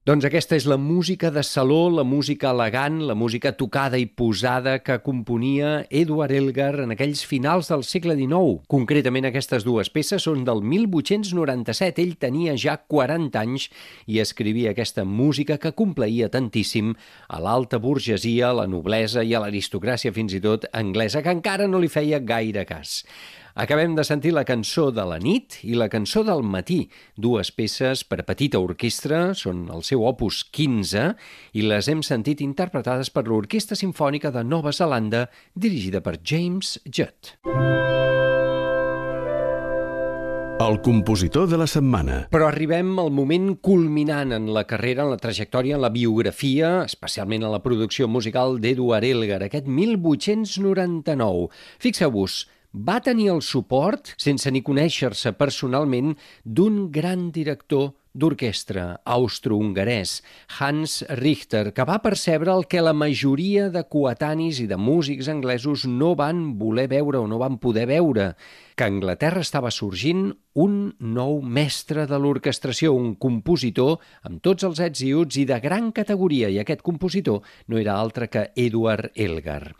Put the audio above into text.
Doncs aquesta és la música de saló, la música elegant, la música tocada i posada que componia Edward Elgar en aquells finals del segle XIX. Concretament, aquestes dues peces són del 1897. Ell tenia ja 40 anys i escrivia aquesta música que complaïa tantíssim a l'alta burgesia, a la noblesa i a l'aristocràcia fins i tot anglesa, que encara no li feia gaire cas. Acabem de sentir la cançó de la nit i la cançó del matí, dues peces per a petita orquestra, són el seu opus 15 i les hem sentit interpretades per l'Orquestra Simfònica de Nova Zelanda, dirigida per James Judd. El compositor de la setmana. Però arribem al moment culminant en la carrera, en la trajectòria, en la biografia, especialment en la producció musical d'Edward Elgar, aquest 1899. Fixeu-vos, va tenir el suport, sense ni conèixer-se personalment, d'un gran director d'orquestra austro-hongarès, Hans Richter, que va percebre el que la majoria de coetanis i de músics anglesos no van voler veure o no van poder veure, que a Anglaterra estava sorgint un nou mestre de l'orquestració, un compositor amb tots els ets i uts i de gran categoria, i aquest compositor no era altre que Edward Elgar.